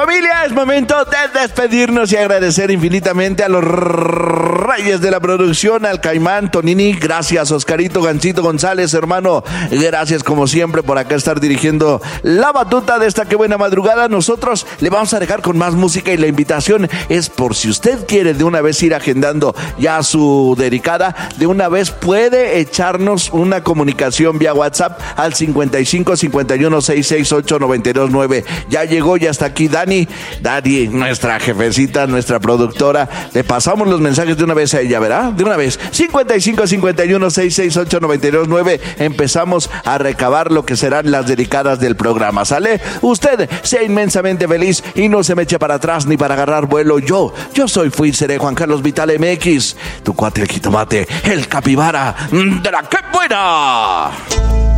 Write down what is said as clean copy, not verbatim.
Familia, es momento de despedirnos y agradecer infinitamente a los reyes de la producción, al Caimán, Tonini, gracias, Oscarito, Gancito González, hermano, gracias como siempre por acá estar dirigiendo la batuta de esta que buena madrugada. Nosotros le vamos a dejar con más música y la invitación es por si usted quiere de una vez ir agendando ya su dedicada, de una vez puede echarnos una comunicación vía WhatsApp al 55 51 668 929. Ya llegó, ya está aquí Dani, nuestra jefecita, nuestra productora. Le pasamos los mensajes de una vez a ella, ¿verdad? De una vez. 55 51 668 929. Empezamos a recabar lo que serán las dedicadas del programa. ¿Sale? Usted sea inmensamente feliz y no se me eche para atrás ni para agarrar vuelo. Yo fui, seré Juan Carlos Vital MX, tu cuate el jitomate, el capibara de la que buena.